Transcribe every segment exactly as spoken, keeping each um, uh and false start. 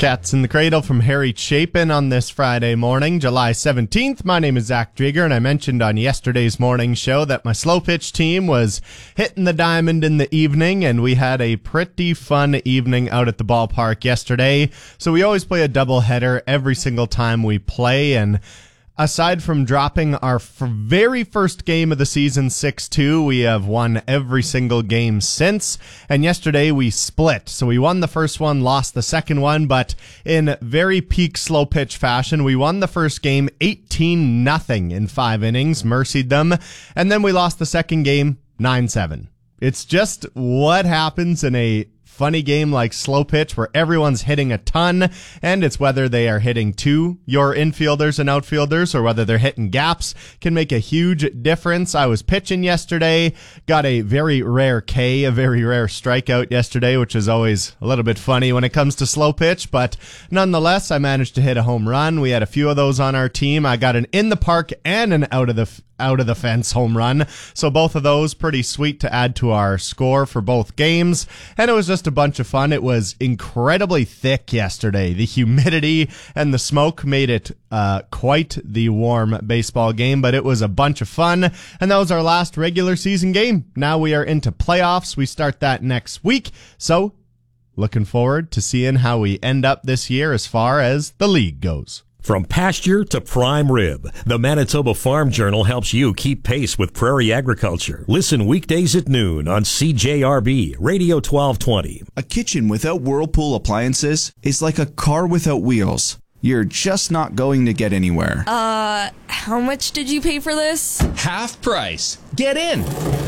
Cats in the Cradle from Harry Chapin on this Friday morning, July seventeenth. My name is Zach Drieger, and I mentioned on yesterday's morning show that my slow pitch team was hitting the diamond in the evening, and we had a pretty fun evening out at the ballpark yesterday. So we always play a doubleheader every single time we play, and aside from dropping our f- very first game of the season six two, we have won every single game since. And yesterday we split. So we won the first one, lost the second one, but in very peak slow pitch fashion, we won the first game eighteen nothing in five innings, mercied them. And then we lost the second game nine seven. It's just what happens in a funny game like slow pitch where everyone's hitting a ton, and it's whether they are hitting to your infielders and outfielders or whether they're hitting gaps can make a huge difference. I was pitching yesterday, got a very rare K, a very rare strikeout yesterday, which is always a little bit funny when it comes to slow pitch, but nonetheless, I managed to hit a home run. We had a few of those on our team. I got an in the park and an out of the f- out of the fence home run. So both of those pretty sweet to add to our score for both games. And it was just a bunch of fun. It was incredibly thick yesterday. The humidity and the smoke made it uh, quite the warm baseball game, but it was a bunch of fun. And that was our last regular season game. Now we are into playoffs. We start that next week. So looking forward to seeing how we end up this year as far as the league goes. From pasture to prime rib, the Manitoba Farm Journal helps you keep pace with prairie agriculture. Listen weekdays at noon on C J R B, Radio twelve twenty. A kitchen without Whirlpool appliances is like a car without wheels. You're just not going to get anywhere. Uh, how much did you pay for this? Half price. Get in.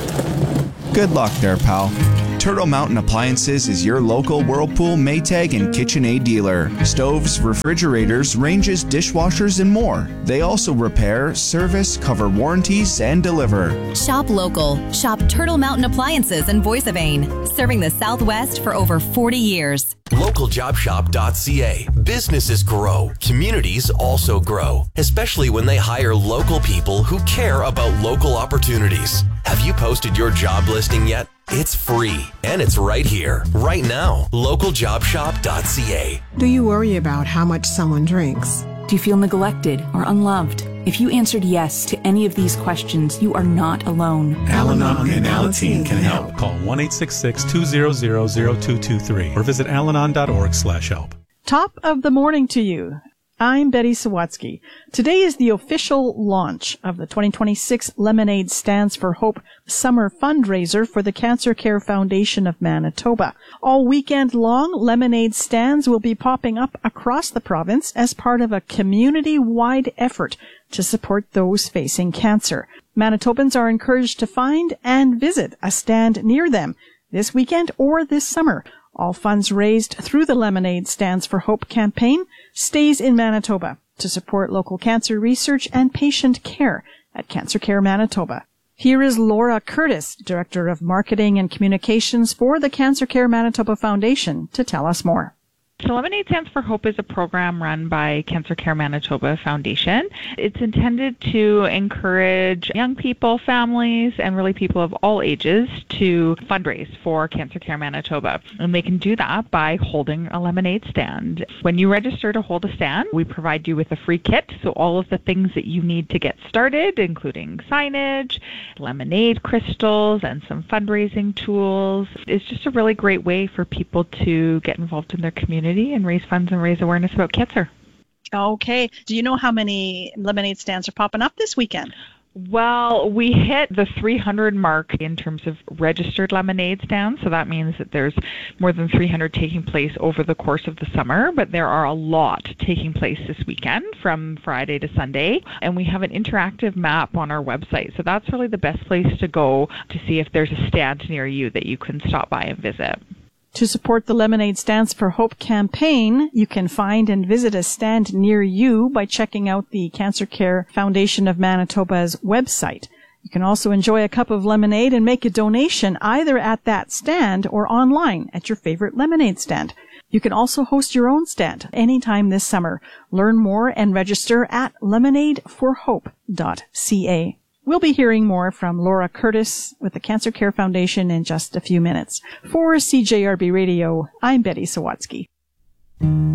Good luck there, pal. Turtle Mountain Appliances is your local Whirlpool, Maytag, and KitchenAid dealer. Stoves, refrigerators, ranges, dishwashers, and more. They also repair, service, cover warranties, and deliver. Shop local. Shop Turtle Mountain Appliances in Voice of Ain, serving the Southwest for over forty years. local job shop dot c a. Businesses grow. Communities also grow, especially when they hire local people who care about local opportunities. Have you posted your job listing yet? It's free, and it's right here, right now. local job shop dot c a. Do you worry about how much someone drinks? Do you feel neglected or unloved? If you answered yes to any of these questions, you are not alone. Al-Anon and Alateen can help. Call one eight six six, two zero zero, zero two two three or visit alanon dot org slash help. Top of the morning to you. I'm Betty Sawatsky. Today is the official launch of the twenty twenty-six Lemonade Stands for Hope summer fundraiser for the Cancer Care Foundation of Manitoba. All weekend long, lemonade stands will be popping up across the province as part of a community-wide effort to support those facing cancer. Manitobans are encouraged to find and visit a stand near them this weekend or this summer. All funds raised through the Lemonade Stands for Hope campaign stays in Manitoba to support local cancer research and patient care at Cancer Care Manitoba. Here is Laura Curtis, Director of Marketing and Communications for the Cancer Care Manitoba Foundation, to tell us more. So Lemonade Stands for Hope is a program run by Cancer Care Manitoba Foundation. It's intended to encourage young people, families, and really people of all ages to fundraise for Cancer Care Manitoba. And they can do that by holding a lemonade stand. When you register to hold a stand, we provide you with a free kit. So all of the things that you need to get started, including signage, lemonade crystals, and some fundraising tools. It's just a really great way for people to get involved in their community and raise funds and raise awareness about cancer. Okay. Do you know how many lemonade stands are popping up this weekend? Well, we hit the three hundred mark in terms of registered lemonade stands, so that means that there's more than three hundred taking place over the course of the summer, but there are a lot taking place this weekend from Friday to Sunday, and we have an interactive map on our website, so that's really the best place to go to see if there's a stand near you that you can stop by and visit. To support the Lemonade Stands for Hope campaign, you can find and visit a stand near you by checking out the Cancer Care Foundation of Manitoba's website. You can also enjoy a cup of lemonade and make a donation either at that stand or online at your favorite lemonade stand. You can also host your own stand anytime this summer. Learn more and register at lemonade for hope dot c a. We'll be hearing more from Laura Curtis with the Cancer Care Foundation in just a few minutes. For C J R B Radio, I'm Betty Sawatsky.